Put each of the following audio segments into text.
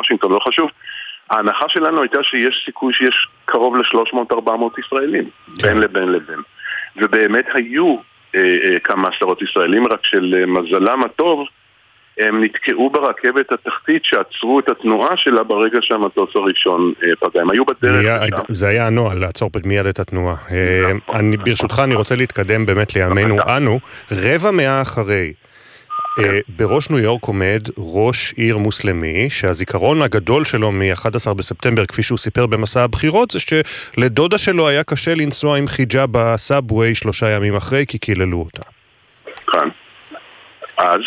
בוושינגטון, לא חשוב. ההנחה שלנו הייתה שיש סיכוי שיש קרוב ל-300-400 ישראלים, בין לבין לבין. ובאמת היו כמה עשרות ישראלים, רק של מזלם הטוב, הם נתקעו ברכבת התחתית שעצרו את התנועה שלה ברגע שהמטוס הראשון פגע. הם היו בדרך. זה היה הנוהל, לעצור מיד את התנועה. ברשותך אני רוצה להתקדם באמת לימינו אנו, רבע מאה אחרי. בראש ניו יורק עומד ראש עיר מוסלמי, שהזיכרון הגדול שלו מ-11 בספטמבר, כפי שהוא סיפר במסע הבחירות, זה שלדודה שלו היה קשה לנסוע עם חיג'אב בסאבווי 3 ימים אחרי, כי קיללו אותה. כאן. אז?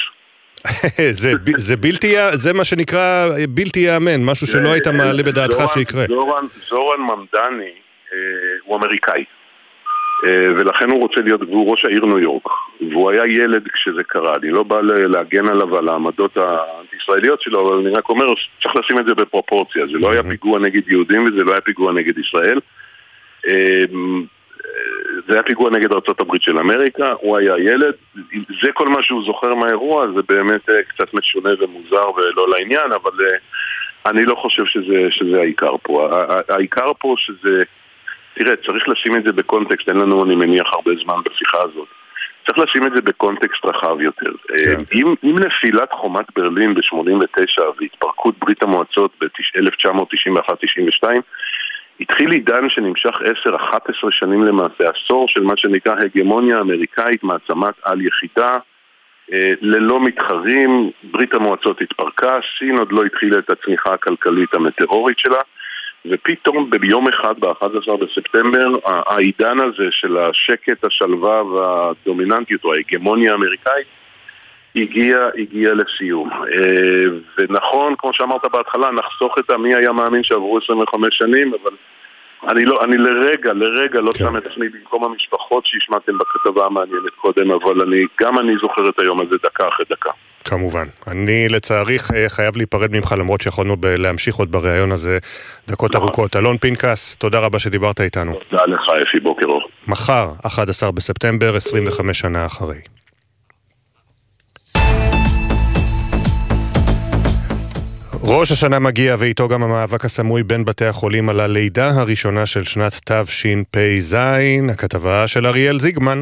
זה מה שנקרא בלתי יאמן, משהו שלא היית מעלה בדעתך שיקרה. זורן ממדני הוא אמריקאי, ולכן הוא רוצה להיות, והוא ראש העיר ניו יורק, והוא היה ילד כשזה קרה. אני לא בא להגן עליו על העמדות האנטי-ישראליות שלו, אבל אני רק אומר, צריך לשים את זה בפרופורציה. זה לא היה פיגוע נגד יהודים וזה לא היה פיגוע נגד ישראל. זה היה פיגוע נגד ארצות הברית של אמריקה, הוא היה ילד, זה כל מה שהוא זוכר מהאירוע, זה באמת קצת משונה ומוזר ולא לעניין, אבל אני לא חושב שזה העיקר פה. העיקר פה שזה, תראה, צריך לשים את זה בקונטקסט, אין לנו, אני מניח, הרבה זמן בשיחה הזאת. צריך לשים את זה בקונטקסט רחב יותר. עם נפילת חומת ברלין ב-89 והתפרקות ברית המועצות ב-1991-92, התחיל עידן שנמשך 10-11 שנים למעשה, עשור של מה שנקרא הגמוניה אמריקאית, מעצמת על יחידה, ללא מתחרים. ברית המועצות התפרקה, סין עוד לא התחילה את הצמיחה הכלכלית המטאורית שלה, ופתאום ביום אחד, ב-11 בספטמבר, העידן הזה של השקט, השלווה והדומיננטיות, או ההגמוניה האמריקאית, הגיע לסיום. ונכון, כמו שאמרת בהתחלה, נחסוך את מי היה מאמין שעברו 25 שנים, אבל אני לרגע לא שם את עצמי במקום המשפחות שהשמעתם בכתבה המעניינת קודם, אבל אני זוכר את היום הזה דקה אחרי דקה. כמובן. אני לצערי חייב להיפרד ממך, למרות שיכולנו להמשיך עוד בריאיון הזה דקות ארוכות. אלון פינקס, תודה רבה שדיברת איתנו. תודה לך, אפי, בוקר אור. מחר, 11 בספטמבר, 25 שנה אחרי. ראש השנה מגיע ואיתו גם המאבק הסמוי בין בתי החולים על הלידה הראשונה של שנת תשפ"ז, הכתבה של אריאל זיגמן.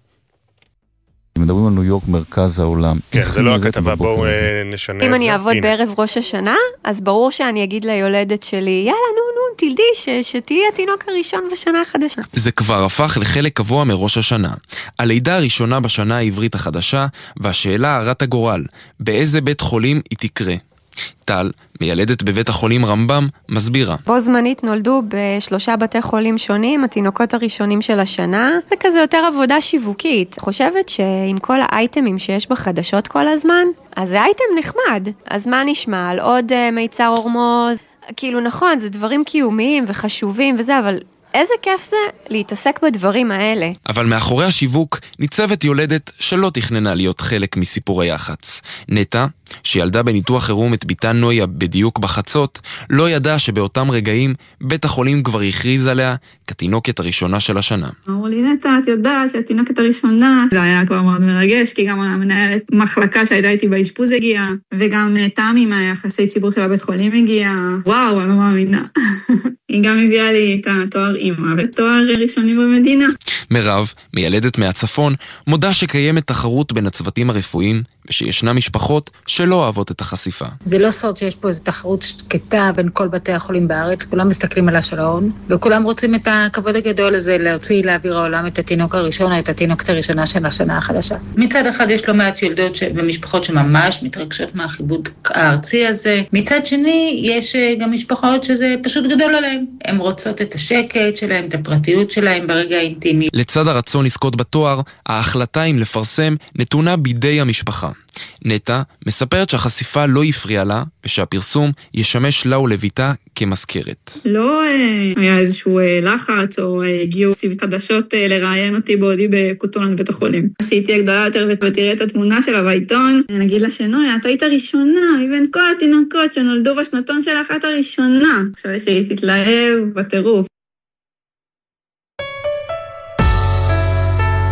מדברים על ניו יורק מרכז העולם. כן, זה לא הכתבה, בואו נשנה את זה. אם אני אעבוד בערב ראש השנה, אז ברור שאני אגיד ליולדת שלי, יאללה, נו, תלדי, שתהיה התינוק הראשון בשנה החדשה. זה כבר הפך לחלק קבוע מראש השנה. הלידה הראשונה בשנה העברית החדשה, והשאלה הרת הגורל, באיזה בית חולים היא תקרה. טל, מיילדת בבית החולים רמב"ם, מסבירה. בו זמנית נולדו ב3 בתי חולים שונים, התינוקות הראשונים של השנה, וכזה יותר עבודה שיווקית. חושבת שעם כל האייטמים שיש בחדשות כל הזמן, אז זה אייטם נחמד. אז מה נשמע? על עוד מיצר הורמוז? כאילו נכון, זה דברים קיומיים וחשובים וזה, אבל איזה כיף זה להתעסק בדברים האלה. אבל מאחורי השיווק ניצבת יולדת שלא תכננה להיות חלק מסיפור היחץ. נטע, שילדה בניתוח חירום את ביתה נויה בדיוק בחצות, לא ידעה שבאותם רגעים בית החולים כבר הכריז עליה כתינוקת הראשונה של השנה. אמרו לי, נטע, את יודעת שהתינוקת הראשונה, זה היה כבר מאוד מרגש, כי גם המנהלת מחלקה שהייתה איתי באשפוז הגיעה, וגם תמי מהיחסי ציבור של הבית חולים הגיעה. וואו, אני לא מאמינה. היא גם הביאה לי את התואר אימא ותואר ראשוני במדינה. מירב, מיילדת מהצפון, מודה שקיימת תחרות בין הצוותים הרפואיים, ושישנה משפחות שלא אוהבות את החשיפה. זה לא סוד שיש פה איזו תחרות שקטה בין כל בתי החולים בארץ, כולם מסתכלים על השעון, וכולם רוצים את הכבוד הגדול הזה להוציא לאוויר העולם את התינוק הראשון או את התינוקת הראשונה של השנה החדשה. מצד אחד יש לא מעט יולדות במשפחות שממש מתרגשות מהחיבוד הארצי הזה, מצד שני יש גם משפחות שזה פשוט גדול עליהם. הן רוצות את השקט שלהם, את הפרטיות שלהם ברגע האינטימי. לצד הרצון לזכות בתואר, ההחלטה אם לפרסם נתונה בידי המשפחה. נטע מספרת שהחשיפה לא הפריעה לה, ושהפרסום ישמש לה ולביתה כמזכרת. לא היה איזשהו לחץ, או הגיעו סיב חדשות לראיין אותי בעודי בקוטון בית החולים. שהיא תהיה גדולה יותר ותראה את התמונה שלה בעיתון, נגיד לה שנויה, את היית הראשונה, מבין כל התינוקות שנולדו בשנתון של אחת הראשונה. עכשיו שהיא תתלהב בטירוף.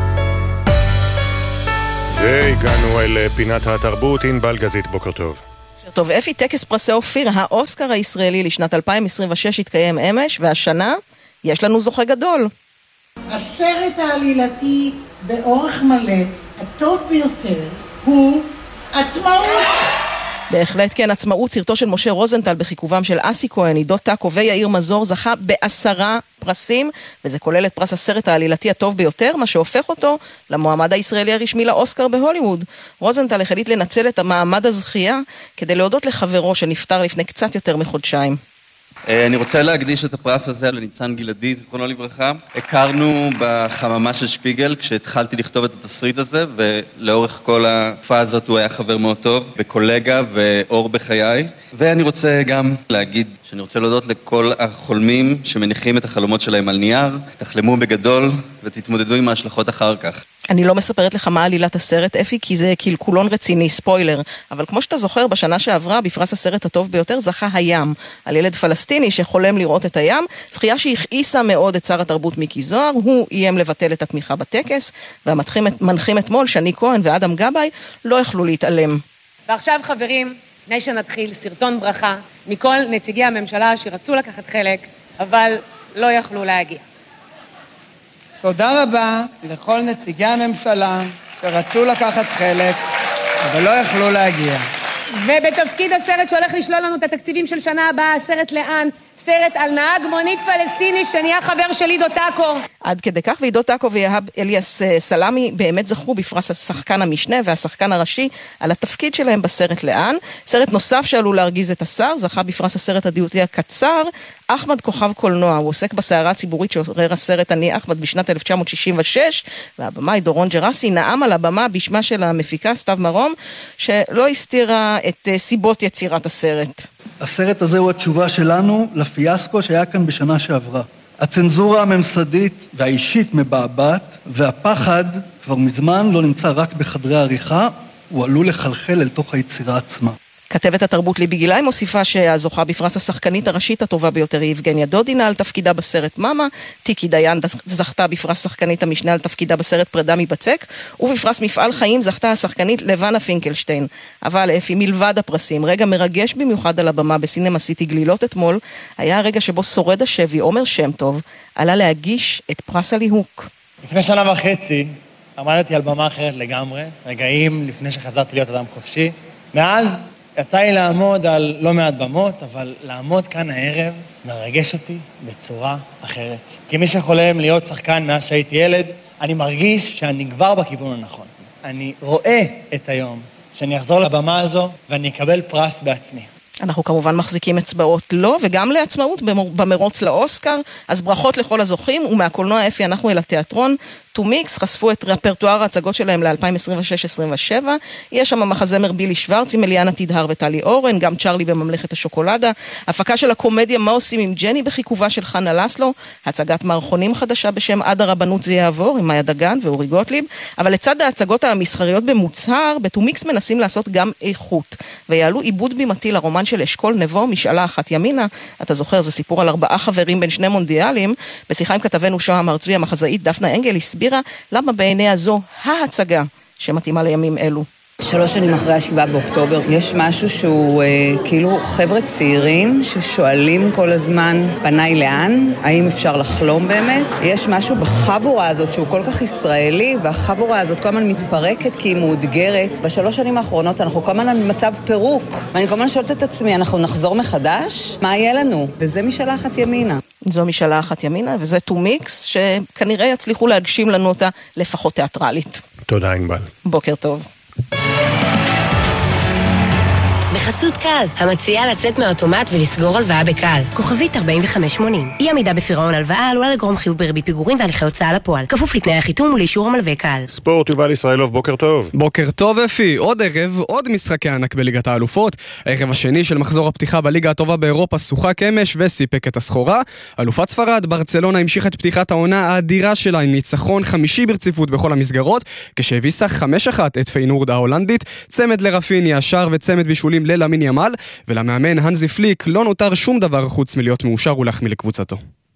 והגענו אל פינת התרבות. ענבל גזית, בוקר טוב. טוב, אפי, טקס פרסי אופיר, האוסקר הישראלי לשנת 2026 התקיים אמש, והשנה יש לנו זוכה גדול. הסרט העלילתי באורך מלא, הטוב ביותר, הוא עצמאות. בהחלט כן, עצמאות, סרטו של משה רוזנטל בחיכובם של אסי כהן, עידו טאקו ויאיר מזור, זכה ב10 פרסים, וזה כולל את פרס הסרט העלילתי הטוב ביותר, מה שהופך אותו למועמד הישראלי הרשמי לאוסקר בהוליווד. רוזנטל החליט לנצל את המעמד הזכייה כדי להודות לחברו שנפטר לפני קצת יותר מחודשיים. אני רוצה להקדיש את הפרס הזה לניצן גלעדי, זיכרונו לברכה. הכרנו בחממה של שפיגל כשהתחלתי לכתוב את התסריט הזה, ולאורך כל התקופה הזאת הוא היה חבר מאוד טוב, וקולגה ואור בחיי. ואני רוצה גם להגיד שאני רוצה להודות לכל החולמים שמניחים את החלומות שלהם על נייר, תחלמו בגדול ותתמודדו עם ההשלכות אחר כך. אני לא מספרת לך מה עלילת הסרט, אפי, כי זה קלקולון רציני, ספוילר. אבל כמו שאתה זוכר, בשנה שעברה, בפרס הסרט הטוב ביותר, זכה הים. על ילד פלסטיני שחולם לראות את הים, זכייה שהכעיסה מאוד את שר התרבות מיקי זוהר, הוא איים לבטל את התמיכה בטקס, והמנחים אתמול, שני כהן ואדם גבאי, לא יכלו להתעלם. ועכשיו חברים, לפני שנתחיל, סרטון ברכה מכל נציגי הממשלה שרצו לקחת חלק, אבל לא יכלו להגיע. תודה רבה לכל נציגי הממשלה שרצו לקחת חלק, אבל לא יכלו להגיע. ובתפקיד הסרט שהולך לשלול לנו את התקציבים של שנה הבאה, הסרט לאן? סרט על נהג מונית פלסטיני שנהיה חבר של עידו טאקו. עד כדי כך, ועידו טאקו ויהב אליאס סלאמי באמת זכו בפרס השחקן המשנה והשחקן הראשי על התפקיד שלהם בסרט לאן. סרט נוסף שעלול להרגיז את השר, זכה בפרס הסרט הדיוטי הקצר, אחמד כוכב קולנוע. הוא עוסק בסערה הציבורית שעורר הסרט אני אחמד בשנת 1966, והבמאי דורון ג'רסי נאם על הבמה בשמה של המפיקה סתיו מרום, שלא הסתירה את סיבות יצירת הסרט. הסרט הזה הוא התשובה שלנו לפיאסקו שהיה כאן בשנה שעברה. הצנזורה הממסדית והאישית מבעבעת, והפחד כבר מזמן לא נמצא רק בחדרי העריכה, הוא עלול לחלחל אל תוך היצירה עצמה. כתבת התרבות ליבי גילאי מוסיפה שהזוכה בפרס השחקנית הראשית הטובה ביותר היא יבגניה דודינה על תפקידה בסרט מאמה, טיקי דיין זכתה בפרס שחקנית המשנה על תפקידה בסרט פרידה מבצק, ובפרס מפעל חיים זכתה השחקנית לבנה פינקלשטיין. אבל אפי, מלבד הפרסים, רגע מרגש במיוחד על הבמה בסינמה סיטי גלילות אתמול, היה הרגע שבו שורד השבי עומר שם טוב עלה להגיש את פרס הליהוק. לפני שנה וחצי עמדתי על במה אחרת לגמרי, רגעים לפני שחזרתי להיות אדם חופשי. מאז יצא לי לעמוד על לא מעט במות, אבל לעמוד כאן הערב מרגש אותי בצורה אחרת. כמי שחולם להיות שחקן מאז שהייתי ילד, אני מרגיש שאני כבר בכיוון הנכון. אני רואה את היום שאני אחזור לבמה הזו ואני אקבל פרס בעצמי. אנחנו כמובן מחזיקים אצבעות לו וגם לעצמאות במרוץ לאוסקר, אז ברכות לכל הזוכים, ומהקולנוע אפי אנחנו אל התיאטרון. טומיקס חשפו את רפרטואר ההצגות שלהם ל-2026-27, יש שם מחזמר בילי שוורץ עם אליאנה תדהר וטלי אורן, גם צ'רלי בממלכת השוקולדה, הפקה של הקומדיה מה עושים עם ג'ני בחיכובה של חנה לסלו, הצגת מערכונים חדשה בשם עד הרבנות זה יעבור עם מאיה דגן ואורי גוטליב, אבל לצד ההצגות המסחריות במוצהר, בטומיקס מנסים לעשות גם איכות, ויעלו עיבוד בימתי לרומן של אשכול נבו, משאלה אחת ימינה, אתה זוכר, זה סיפור על 4 חברים בין 2 מונדיאלים, בשיחה עם כתבנו שוהם ארצבי המחזאית דפנה אנגל הסבירה למה בעיניה זו ההצגה שמתאימה לימים אלו. 3 שנים אחרי 7 באוקטובר, יש משהו שהוא כאילו חבר'ה צעירים ששואלים כל הזמן פניי לאן, האם אפשר לחלום באמת? יש משהו בחבורה הזאת שהוא כל כך ישראלי, והחבורה הזאת כל הזמן מתפרקת כי היא מאותגרת. ב3 שנים האחרונות אנחנו כל הזמן במצב פירוק, ואני כל הזמן שואלת את עצמי, אנחנו נחזור מחדש? מה יהיה לנו? וזה משאלה אחת ימינה. זו משאלה אחת ימינה, וזה טומיקס שכנראה יצליחו להגשים לנו אותה לפחות תיאטרלית. תודה ענבל. בוקר טוב. בחסות קל, המציעה לצאת מהאוטומט ולסגור הלוואה בקל. כוכבית 4580. אי עמידה בפירעון הלוואה עלולה לגרום חיוב בריבית פיגורים והליכי הוצאה לפועל. כפוף לתנאי החיתום ולאישור המלווה קל. ספורט, יובל ישראלוב, בוקר טוב. בוקר טוב אפי, עוד ערב, עוד משחקי ענק בליגת האלופות. הערב השני של מחזור הפתיחה בליגה הטובה באירופה שוחק אמש וסיפק את הסחורה. אלופת ספרד, ברצלונה המשיכה את פתיחת העונה האדירה שלה עם ניצחון 5 ברציפות בכל המסגרות, כשהביסה 5-1 את פיינורד ההולנדית, צמד לרפיניה, שער וצמד בישולים ללמין ימל, ולמאמן הנזי פליק לא נותר שום דבר חוץ מלהיות מאושר ולהחמיא לקבוצתו.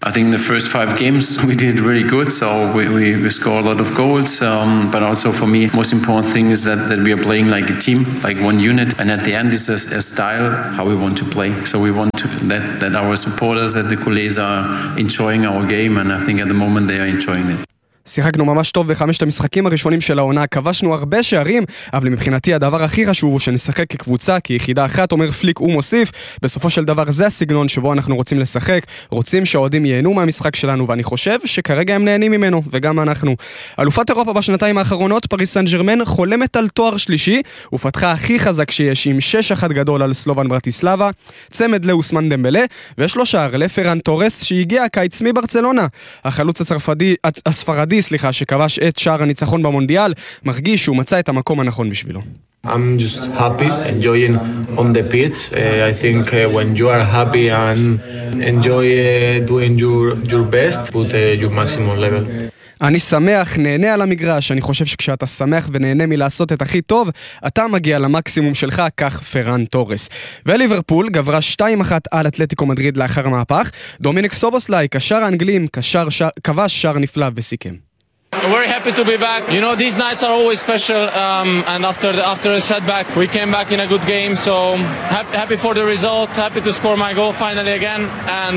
I think the first 5 games we did really good, so we scored a lot of goals, but also for me, most important thing is that we are playing like a team, like one unit, and at the end is a style how we want to play. So we want that our supporters, that the Coulés are enjoying our game, and I think at the moment they are enjoying it. שיחקנו ממש טוב בחמשת המשחקים הראשונים של העונה, כבשנו הרבה שערים, אבל מבחינתי הדבר הכי חשוב הוא שנשחק כקבוצה, כיחידה אחת, אומר פליק ומוסיף. בסופו של דבר זה הסגנון שבו אנחנו רוצים לשחק, רוצים שהאוהדים ייהנו מהמשחק שלנו, ואני חושב שכרגע הם נהנים ממנו, וגם אנחנו. אלופת אירופה בשנתיים האחרונות, פריס סן ז'רמן חולמת על תואר שלישי, ופתחה הכי חזק שיש עם 6-1 גדול על סלובן ברטיסלבה, צמד לאוסמן דמבלה, ויש לו שער לפרן טורס שהגיע הקיץ מברצלונה. החלוץ הספרדי שכבש את שער הניצחון במונדיאל, מרגיש שהוא מצא את המקום הנכון בשבילו. I'm just happy, enjoying on the pitch. I think when you are happy and enjoy doing your best, put your maximum level. אני שמח, נהנה על המגרש, אני חושב שכשאתה שמח ונהנה מלעשות את הכי טוב, אתה מגיע למקסימום שלך, כך פרן טורס. וליברפול גברה 2-1 על אתלטיקו מדריד לאחר המהפך, דומיניק סובוסליי, קשר האנגלים, כבש שער נפלא וסיכם. Very happy to be back. You know, these nights are always special, and after a setback, we came back in a good game. So happy for the result, happy to score my goal finally again, and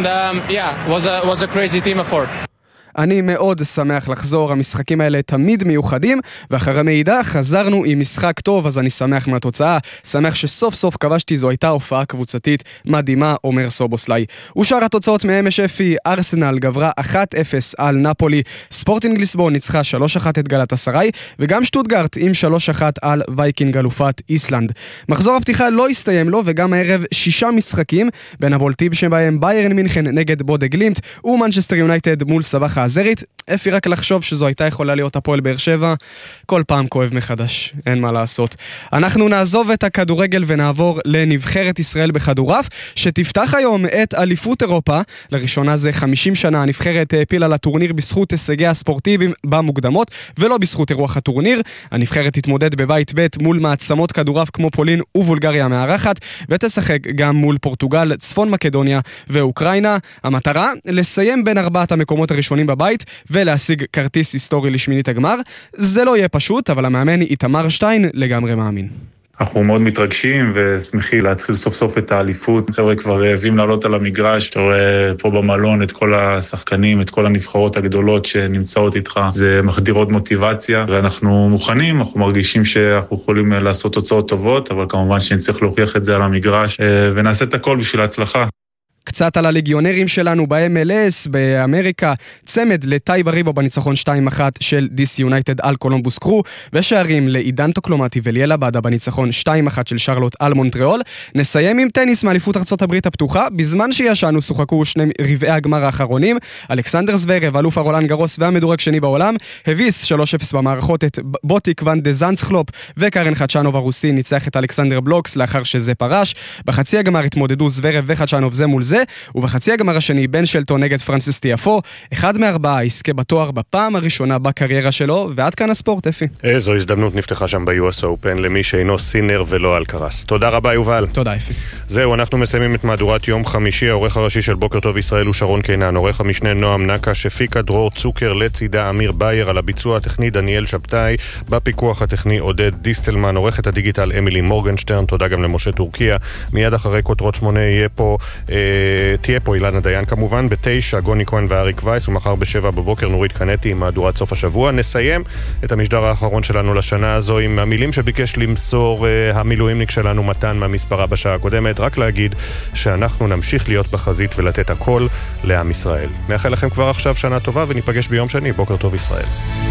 was a crazy team effort. אני מאוד שמח לחזור, המשחקים האלה תמיד מיוחדים, ואחרי מידע חזרנו עם משחק טוב, אז אני שמח מהתוצאה, שמח שסוף סוף כבשתי, זו הייתה הופעה קבוצתית מדהימה, אומר סובוסליי. ושאר התוצאות מאמש אפי, ארסנל גברה 1-0 על נפולי, ספורטינג ליסבון ניצחה 3-1 את גלאטסראי, וגם שטוטגרט עם 3-1 על וייקינג אלופת איסלנד. מחזור הפתיחה לא הסתיים לו, וגם הערב 6 משחקים, בין הבולטים שבהם ביירן מינכן נגד בודה גלימט, ומנצ'סטר יונייטד מול סבח הזרית. אפי, רק לחשוב שזו הייתה יכולה להיות הפועל באר שבע, כל פעם כואב מחדש, אין מה לעשות. אנחנו נעזוב את הכדורגל ונעבור לנבחרת ישראל בכדורעף, שתפתח היום את אליפות אירופה. לראשונה זה 50 שנה, הנבחרת העפילה לטורניר בזכות הישגי הספורטיביים במוקדמות, ולא בזכות אירוח הטורניר. הנבחרת תתמודד בבית ב' מול מעצמות כדורעף כמו פולין ובולגריה המארחת, ותשחק גם מול פורטוגל, צפון מקדוניה ואוקראינה. המטרה, לסיים בין 4 המקומות הראשונים בבית, ולהשיג כרטיס היסטורי לשמינית הגמר. זה לא יהיה פשוט, אבל המאמן איתמר שטיין לגמרי מאמין. אנחנו מאוד מתרגשים ושמחים להתחיל סוף סוף את האליפות. חבר'ה כבר רעבים לעלות על המגרש, אתה רואה פה במלון את כל השחקנים, את כל הנבחרות הגדולות שנמצאות איתך. זה מחדיר עוד מוטיבציה, ואנחנו מוכנים, אנחנו מרגישים שאנחנו יכולים לעשות תוצאות טובות, אבל כמובן שנצטרך להוכיח את זה על המגרש, ונעשה את הכל בשביל ההצלחה. קצת על הליגיונרים שלנו ב-MLS, באמריקה, צמד לטאי בריבו בניצחון 2-1 של DC יונייטד על קולומבוס קרו, ושערים לעידן טוקלומטי וליאל עבדה בניצחון 2-1 של שרלוט על מונטריאול. נסיים עם טניס מאליפות ארצות הברית הפתוחה, בזמן שישנו שוחקו 2 רבעי הגמר האחרונים. אלכסנדר זוורב, אלוף הרולאן גרוס והמדורג שני בעולם, הביס 3-0 במערכות את בוטיק ון דה זנסחלופ, וקרן חדשנוב הרוסי ניצח את אלכסנדר בלוקס לאחר שזה פרש. בחצי הגמר התמודדו זוורב וחדשנוב זה מול זה, ובחצי הגמר השני בן שלטון נגד פרנסיס טיאפו, 1 מ4 יזכה בתואר בפעם הראשונה בקריירה שלו. ועד כאן הספורט, אפי. איזו הזדמנות נפתחה שם ב-US Open למי שאינו סינר ולא אלקרס. תודה רבה יובל. תודה אפי. זהו, אנחנו מסיימים את מהדורת יום חמישי. העורך הראשי של בוקר טוב ישראל הוא שרון קינן, עורך המשנה נועם נקה, שפיקה דרור צוקר, לצידה אמיר בייר, על הביצוע הטכני דניאל שבתאי, בפיקוח הטכני עודד דיסטלמן, עורכת הדיגיטל אמילי מורגנשטרן. תודה גם למשה טורקיה. מיד אחרי כותרות 8 תהיה פה אילנה דיין כמובן, ב9 גוני כהן ואריק וייס, ומחר ב7 בבוקר נורית קנטי עם מהדורת סוף השבוע. נסיים את המשדר האחרון שלנו לשנה הזו עם המילים שביקש למסור המילואימניק שלנו מתן מהמספרה בשעה הקודמת, רק להגיד שאנחנו נמשיך להיות בחזית ולתת הכל לעם ישראל. מאחל לכם כבר עכשיו שנה טובה, וניפגש ביום שני. בוקר טוב ישראל.